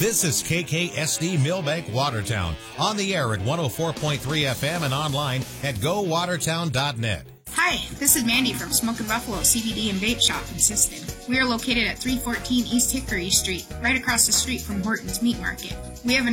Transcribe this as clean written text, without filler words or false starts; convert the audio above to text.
This is KKSD Millbank Watertown, on the air at 104.3 FM and online at gowatertown.net. Hi, this is Mandy from Smokin' Buffalo CBD and Vape Shop in Siston. We are located at 314 East Hickory Street, right across the street from Horton's Meat Market. We have a